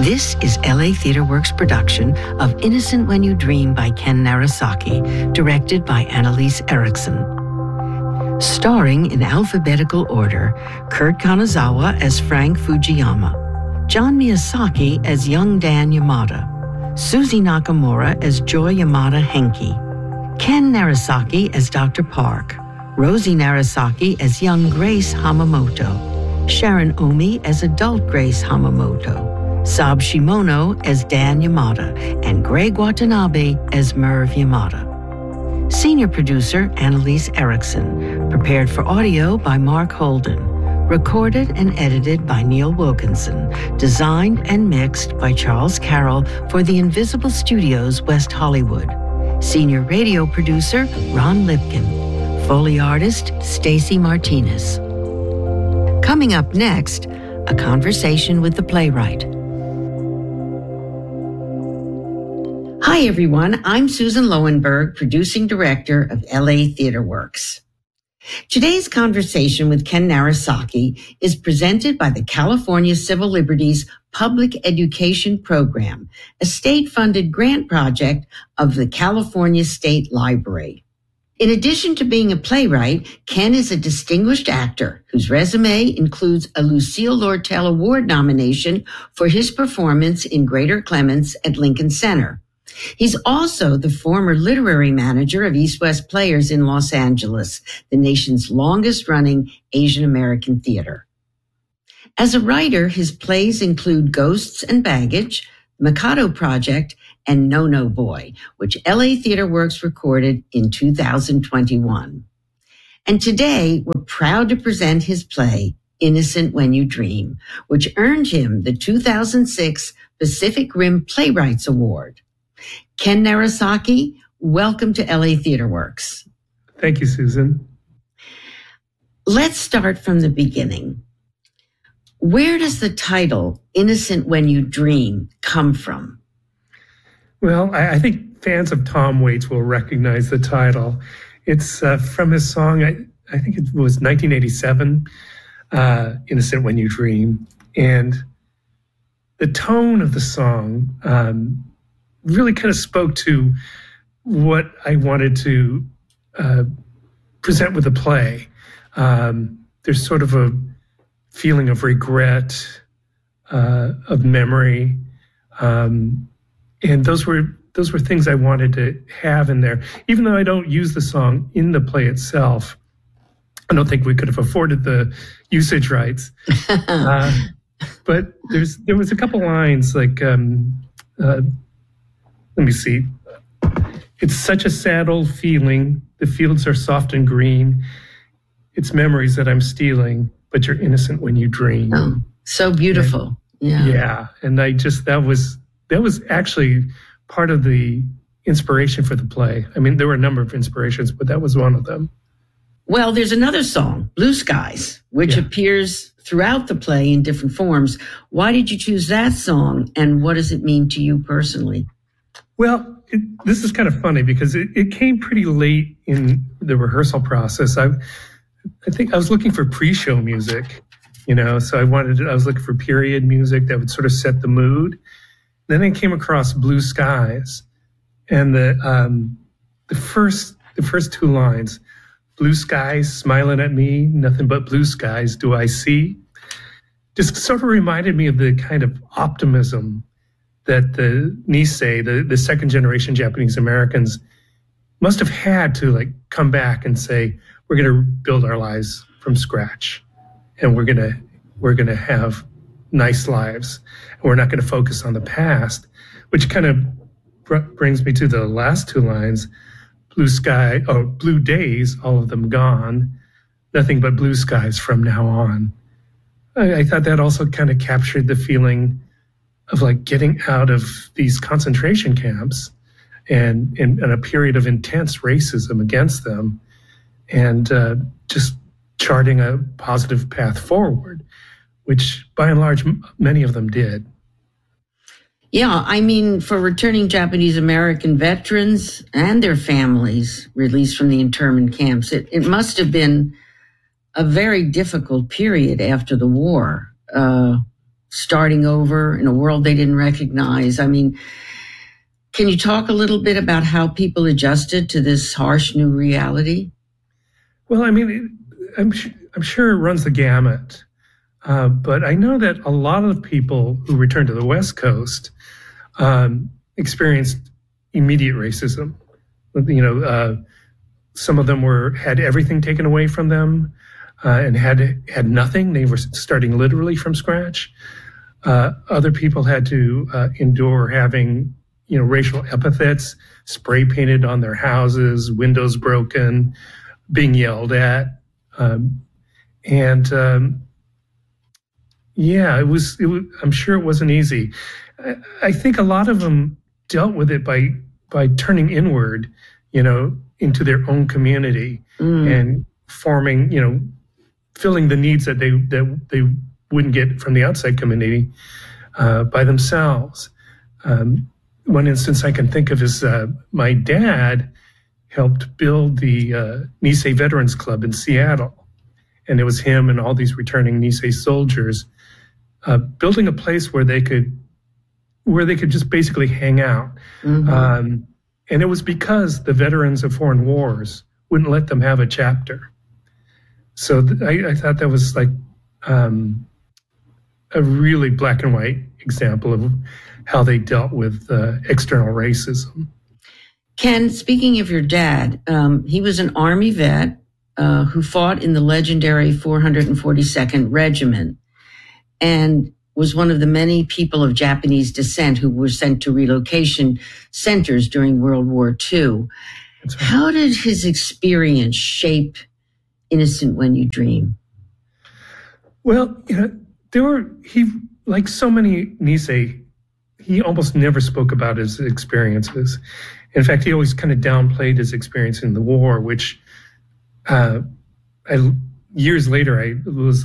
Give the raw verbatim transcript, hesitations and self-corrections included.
This is L A Theatre Works' production of Innocent When You Dream by Ken Narasaki, directed by Annalise Erickson. Starring in alphabetical order, Kurt Kanazawa as Frank Fujiyama, John Miyazaki as young Dan Yamada, Susie Nakamura as Joy Yamada Henke, Ken Narasaki as Doctor Park, Rosie Narasaki as young Grace Hamamoto, Sharon Omi as adult Grace Hamamoto, Sab Shimono as Dan Yamada, and Greg Watanabe as Merv Yamada. Senior producer Annalise Erickson, prepared for audio by Mark Holden, recorded and edited by Neil Wilkinson, designed and mixed by Charles Carroll for the Invisible Studios, West Hollywood. Senior radio producer Ron Lipkin, Foley artist Stacy Martinez. Coming up next, a conversation with the playwright. Hi, everyone. I'm Susan Lowenberg, producing director of L A Theatre Works. Today's conversation with Ken Narasaki is presented by the California Civil Liberties Public Education Program, a state-funded grant project of the California State Library. In addition to being a playwright, Ken is a distinguished actor whose resume includes a Lucille Lortel Award nomination for his performance in Greater Clements at Lincoln Center. He's also the former literary manager of East West Players in Los Angeles, the nation's longest-running Asian American theater. As a writer, his plays include Ghosts and Baggage, Mikado Project, and No No Boy, which L A Theatre Works recorded in two thousand twenty-one. And today, we're proud to present his play, Innocent When You Dream, which earned him the two thousand six Pacific Rim Playwrights Award. Ken Narasaki, welcome to L A Theatre Works. Thank you, Susan. Let's start from the beginning. Where does the title, Innocent When You Dream, come from? Well, I, I think fans of Tom Waits will recognize the title. It's uh, from his song, I, I think it was nineteen eighty-seven, uh, Innocent When You Dream. And the tone of the song um, really kind of spoke to what I wanted to uh, present with the play. Um, there's sort of a feeling of regret, uh, of memory, um, and those were those were things I wanted to have in there. Even though I don't use the song in the play itself, I don't think we could have afforded the usage rights. uh, but there's there was a couple lines like. Um, uh, Let me see. It's such a sad old feeling. The fields are soft and green. It's memories that I'm stealing, but you're innocent when you dream. Oh, so beautiful. And, yeah. Yeah. And I just, that was, that was actually part of the inspiration for the play. I mean, there were a number of inspirations, but that was one of them. Well, there's another song, Blue Skies, which yeah. appears throughout the play in different forms. Why did you choose that song, and what does it mean to you personally? Well, it, this is kind of funny because it, it came pretty late in the rehearsal process. I, I think I was looking for pre-show music, you know, so I wanted to, I was looking for period music that would sort of set the mood. Then I came across Blue Skies, and the um, the first the first two lines, blue skies smiling at me, nothing but blue skies do I see, just sort of reminded me of the kind of optimism that the Nisei, the, the second generation Japanese Americans, must have had to like come back and say, we're going to build our lives from scratch, and we're going to we're going to have nice lives, and we're not going to focus on the past, which kind of br- brings me to the last two lines, blue sky, oh, blue days, all of them gone, nothing but blue skies from now on. I, I thought that also kind of captured the feeling of like getting out of these concentration camps and in a period of intense racism against them, and uh, just charting a positive path forward, which by and large, m- many of them did. Yeah, I mean, for returning Japanese American veterans and their families released from the internment camps, it, it must have been a very difficult period after the war. Uh, starting over in a world they didn't recognize. I mean, can you talk a little bit about how people adjusted to this harsh new reality? Well, I mean, it, I'm, I'm sure it runs the gamut. Uh, but I know that a lot of people who returned to the West Coast um, experienced immediate racism. You know, uh, some of them were had everything taken away from them uh, and had had nothing. They were starting literally from scratch. Uh, other people had to uh, endure having, you know, racial epithets spray painted on their houses, windows broken, being yelled at, um, and um, yeah, it was, it was. I'm sure it wasn't easy. I, I think a lot of them dealt with it by by turning inward, you know, into their own community mm. and forming, you know, filling the needs that they that they wouldn't get from the outside community uh, by themselves. Um, one instance I can think of is uh, my dad helped build the uh, Nisei Veterans Club in Seattle, and it was him and all these returning Nisei soldiers uh, building a place where they could where they could just basically hang out. Mm-hmm. Um, and it was because the veterans of foreign wars wouldn't let them have a chapter. So th- I, I thought that was like um, a really black and white example of how they dealt with uh, external racism. Ken, speaking of your dad, um, he was an Army vet uh, who fought in the legendary four hundred forty-second Regiment and was one of the many people of Japanese descent who were sent to relocation centers during World War Two. Right. How did his experience shape Innocent When You Dream? Well, you know, there were, he, like so many Nisei, he almost never spoke about his experiences. In fact, he always kind of downplayed his experience in the war, which uh, I, years later I was